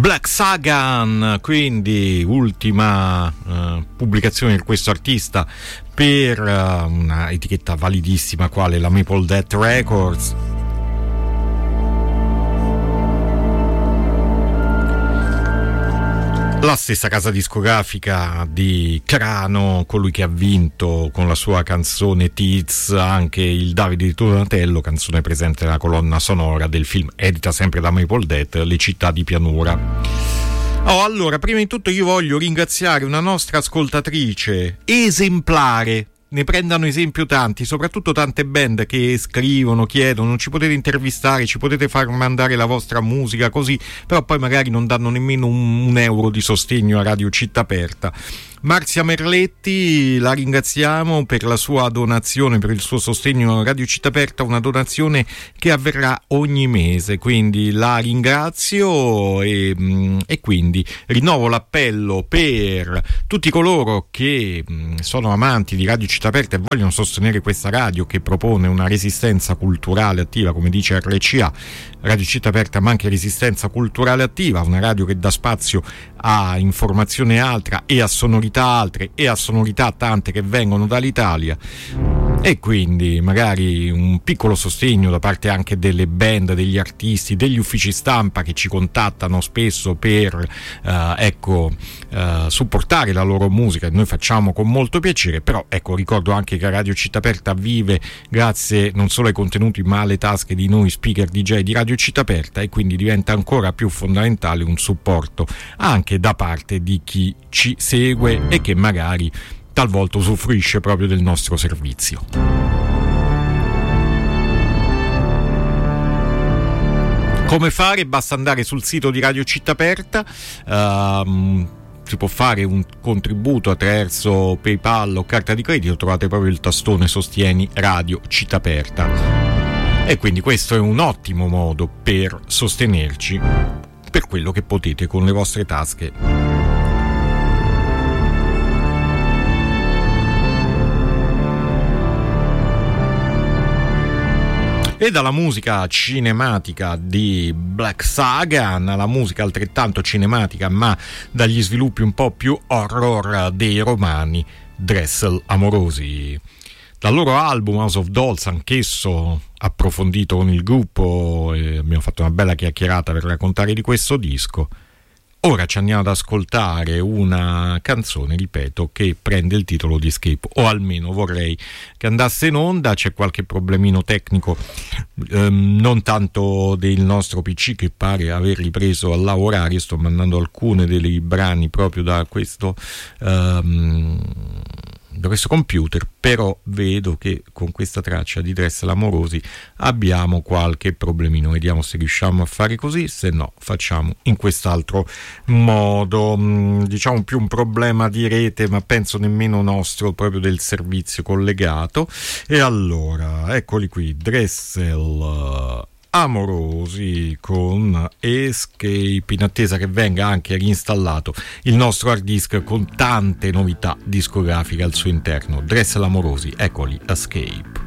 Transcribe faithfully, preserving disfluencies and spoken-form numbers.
Black Sagan, quindi ultima uh, pubblicazione di questo artista per uh, una etichetta validissima quale la Maple Death Records. La stessa casa discografica di Crano, colui che ha vinto con la sua canzone Tiz anche il Davide di Donatello, canzone presente nella colonna sonora del film edita sempre da Maple Death, Le città di pianura. Oh, allora, prima di tutto io voglio ringraziare una nostra ascoltatrice esemplare. Ne prendano esempio tanti, soprattutto tante band che scrivono, chiedono, ci potete intervistare, ci potete far mandare la vostra musica, così, però poi magari non danno nemmeno un, un euro di sostegno a Radio Città Aperta. Marzia Merletti, la ringraziamo per la sua donazione, per il suo sostegno a Radio Città Aperta, una donazione che avverrà ogni mese, quindi la ringrazio e, e quindi rinnovo l'appello per tutti coloro che sono amanti di Radio Città Aperta e vogliono sostenere questa radio che propone una resistenza culturale attiva, come dice R C A, Radio Città Aperta ma anche resistenza culturale attiva, una radio che dà spazio a informazione altra e a sonorità altre e a sonorità tante che vengono dall'Italia, e quindi magari un piccolo sostegno da parte anche delle band, degli artisti, degli uffici stampa che ci contattano spesso per eh, ecco eh, supportare la loro musica, che noi facciamo con molto piacere. Però ecco, ricordo anche che Radio Città Aperta vive grazie non solo ai contenuti ma alle tasche di noi speaker D J di Radio Città Aperta, e quindi diventa ancora più fondamentale un supporto anche da parte di chi ci segue e che magari talvolta usufruisce proprio del nostro servizio. Come fare? Basta andare sul sito di Radio Città Aperta, uh, si può fare un contributo attraverso PayPal o carta di credito, trovate proprio il tastone Sostieni Radio Città Aperta, e quindi questo è un ottimo modo per sostenerci per quello che potete con le vostre tasche. E dalla musica cinematica di Black Sagan alla musica altrettanto cinematica ma dagli sviluppi un po' più horror dei romani, Dressel Amorosi. Dal loro album House of Dolls, anch'esso approfondito con il gruppo, e abbiamo fatto una bella chiacchierata per raccontare di questo disco. Ora ci andiamo ad ascoltare una canzone, ripeto, che prende il titolo di Escape, o almeno vorrei che andasse in onda. C'è qualche problemino tecnico, ehm, non tanto del nostro P C che pare aver ripreso a lavorare. Io sto mandando alcune dei brani proprio da questo ehm, da questo computer, però vedo che con questa traccia di Dressel Amorosi abbiamo qualche problemino. Vediamo se riusciamo a fare così, se no facciamo in quest'altro modo. Diciamo più un problema di rete, ma penso nemmeno nostro, proprio del servizio collegato. E allora eccoli qui, Dressel Amorosi con Escape, in attesa che venga anche reinstallato il nostro hard disk con tante novità discografiche al suo interno. Dressel Amorosi, eccoli, Escape.